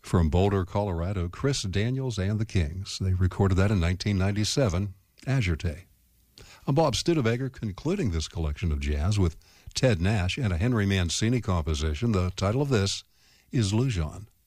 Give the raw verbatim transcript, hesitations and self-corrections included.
from Boulder, Colorado, Chris Daniels and the Kings. They recorded that in nineteen ninety-seven, Azurte. I'm Bob Studebaker, concluding this collection of jazz with Ted Nash and a Henry Mancini composition. The title of this is Lujan.